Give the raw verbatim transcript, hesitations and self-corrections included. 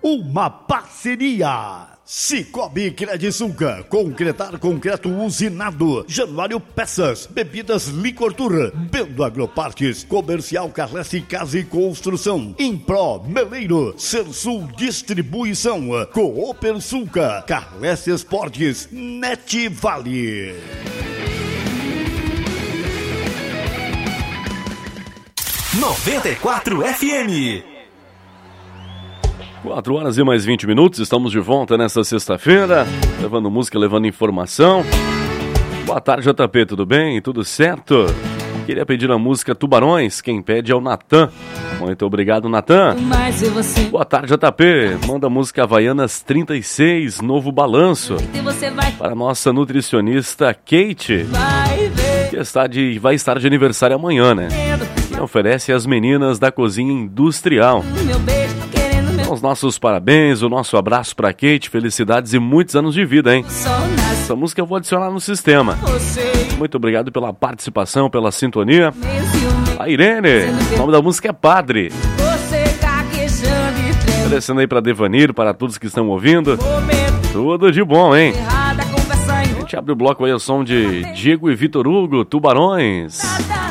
uma parceria. Cicobi Credisunca, concretar concreto usinado, Januário Peças, bebidas Licor Tour, Bendo Agropartes, Comercial Carlesse Casa e Construção, Impro Meleiro, Sersul Distribuição, Cooper Sulca, Carlesse Esportes, Net Vale. noventa e quatro F M. quatro horas e mais vinte minutos, estamos de volta nesta sexta-feira, levando música, levando informação. Boa tarde, J P, tudo bem? Tudo certo? Queria pedir a música Tubarões, quem pede é o Natan. Muito obrigado, Natan. Boa tarde, J P, manda a música Havaianas trinta e seis, Novo Balanço, para a nossa nutricionista Kate, que está de, vai estar de aniversário amanhã, né? Quem oferece as meninas da Cozinha Industrial. Os nossos parabéns, o nosso abraço pra Kate, felicidades e muitos anos de vida, hein? Essa música eu vou adicionar no sistema. Muito obrigado pela participação, pela sintonia. A Irene, o nome da música é Padre. Agradecendo aí pra Devanir, para todos que estão ouvindo. Tudo de bom, hein? A gente abre o bloco aí, o som de Diego e Vitor Hugo, Tubarões.